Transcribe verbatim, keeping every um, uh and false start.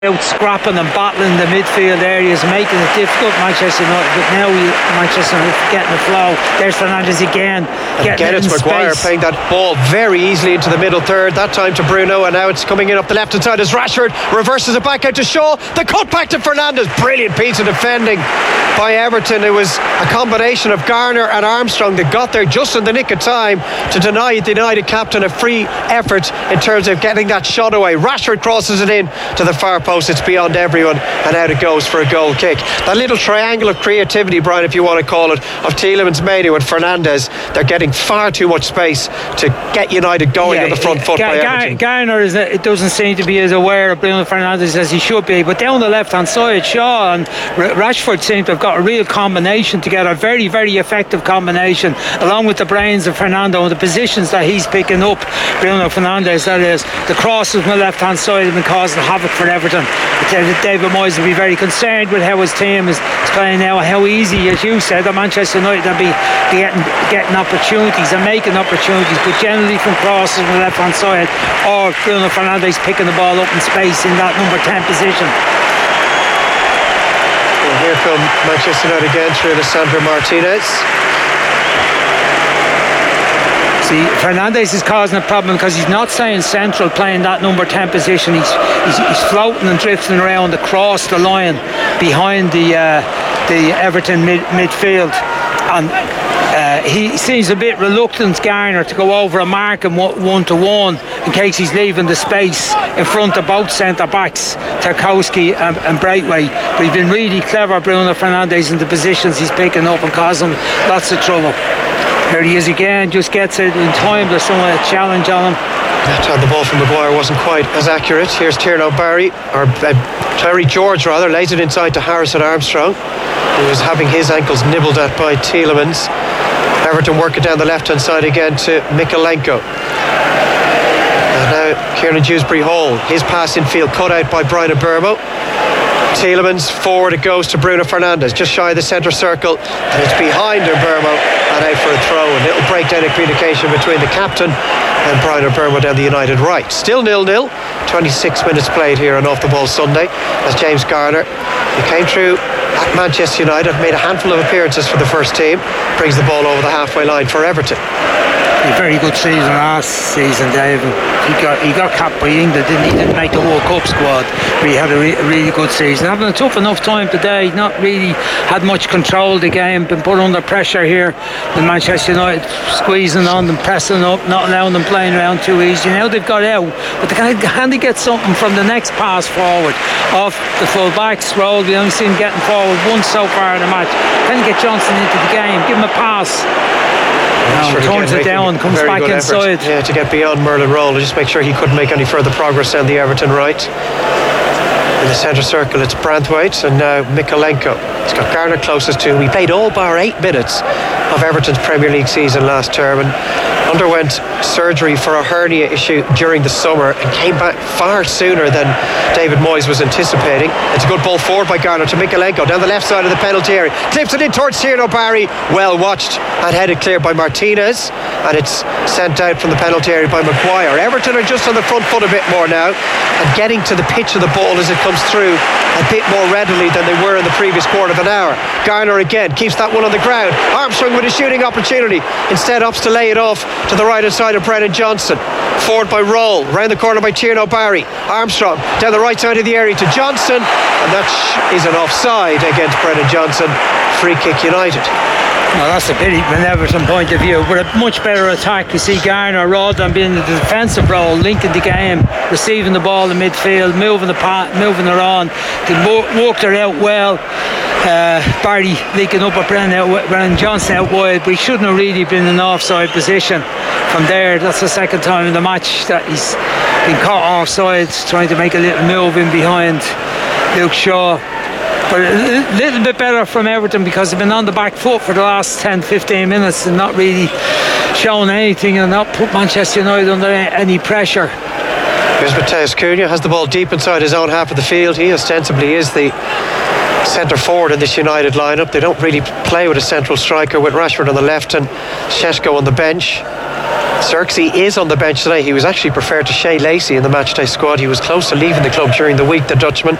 out scrapping and battling the midfield areas, making it difficult Manchester United, but now we, Manchester United getting the flow. There's Fernandes again, and getting again it it's in Maguire space. playing that ball very easily into the middle third, that time to Bruno, and now it's coming in up the left hand side as Rashford reverses it back out to Shaw. The cut back to Fernandes, brilliant piece of defending by Everton. It was a combination of Garner and Armstrong that got there just in the nick of time to deny the United captain a free effort in terms of getting that shot away. Rashford crosses it in to the far post, it's beyond everyone, and out it goes for a goal kick. That little triangle of creativity, Brian, if you want to call it, of Tielemans, Mainu and Fernandes, they're getting far too much space to get United going yeah, on the front foot. Gar- by Gar- Everton. Garner is a, it doesn't seem to be as aware of Bruno Fernandes as he should be, but down the left hand side Shaw and R- Rashford seem to have got a real combination together, a very very effective combination, along with the brains of Fernando and the positions that he's picking up. Bruno Fernandes, that is, the crosses on the left hand side have been causing havoc for Everton. David Moyes will be very concerned with how his team is playing now, how easy, as you said, that Manchester United will be getting, getting opportunities and making opportunities, but generally from crosses on the left hand side or Bruno Fernandes picking the ball up in space in that number ten position. Well, here come Manchester United again through Lisandro Martinez. See, Fernandes is causing a problem because he's not staying central playing that number ten position. He's he's, he's floating and drifting around across the line behind the uh, the Everton mid, midfield, and uh, he seems a bit reluctant, Garner, to go over a mark and one to one in case he's leaving the space in front of both centre backs, Tarkowski and, and Braithwaite. But he's been really clever, Bruno Fernandes, in the positions he's picking up and causing lots of trouble. There he is again, just gets it in time. There's some uh, challenge on him. That time the ball from Maguire wasn't quite as accurate. Here's Tierno Barry, or uh, Terry George rather, lays it inside to Harrison Armstrong, who was having his ankles nibbled at by Tielemans. Everton work it down the left hand side again to Mikalenko. And now Kieran Dewsbury Hall, his pass in field cut out by Brian Mbeumo. Tielemans forward it goes to Bruno Fernandes, just shy of the centre circle, and it's behind Mbeumo and out for a throw. A little breakdown in communication between the captain and Brian Mbeumo down the United right. Still nil nil, twenty-six minutes played here on Off the Ball Sunday, as James Garner, who came through at Manchester United, made a handful of appearances for the first team, brings the ball over the halfway line for Everton. A very good season last season, Dave. He got he got capped by England, didn't he? Didn't make the World Cup squad, but he had a, re- a really good season. Having a tough enough time today, not really had much control of the game, been put under pressure here with Manchester United squeezing on them, pressing up, not allowing them playing around too easy. Now they've got out, but they can, can they get something from the next pass forward off the full backs roll? We only see him getting forward once so far in the match. Can you get Johnson into the game? Give him a pass. No, sure turns it down, comes back inside. Effort, yeah, to get beyond Merlin Roll, just make sure he couldn't make any further progress down the Everton right. In the centre circle it's Branthwaite and now Mikalenko. He's got Garner closest to him. He played all bar eight minutes of Everton's Premier League season last term and underwent surgery for a hernia issue during the summer and came back far sooner than David Moyes was anticipating. It's a good ball forward by Garner to Mikalenko down the left side of the penalty area, clips it in towards Tierno Barry, well watched and headed clear by Martinez, and it's sent out from the penalty area by Maguire. Everton are just on the front foot a bit more now and getting to the pitch of the ball as it comes through a bit more readily than they were in the previous quarter of an hour. Garner again keeps that one on the ground. Armstrong with a shooting opportunity, instead opts to lay it off to the right hand side of Brennan Johnson. Forward by Roll, round the corner by Tierno Barry. Armstrong down the right side of the area to Johnson, and that is an offside against Brennan Johnson. Free kick United. Well, that's a pity from an Everton point of view, but a much better attack. You see Garner, rather than being in the defensive role, linking the game, receiving the ball in midfield, moving the part, moving her on. They worked her out well. Uh, Barry leaking up at Brennan, out, Brennan Johnson out wide, but he shouldn't have really been in an offside position from there. That's the second time in the match that he's been caught offside, trying to make a little move in behind Luke Shaw. But a little bit better from Everton because they've been on the back foot for the last ten fifteen minutes and not really showing anything and not put Manchester United under any pressure. Here's Matheus Cunha, has the ball deep inside his own half of the field. He ostensibly is the centre forward in this United lineup. They don't really play with a central striker, with Rashford on the left and Šeško on the bench. Xerxes is on the bench today. He was actually preferred to Shay Lacey in the matchday squad. He was close to leaving the club during the week, the Dutchman.